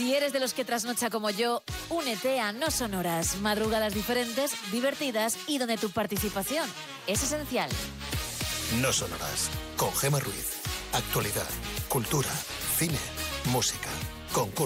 Si eres de los que trasnocha como yo, únete a No Sonoras, madrugadas diferentes, divertidas y donde tu participación es esencial. No Sonoras, con Gemma Ruiz. Actualidad, cultura, cine, música, concursos.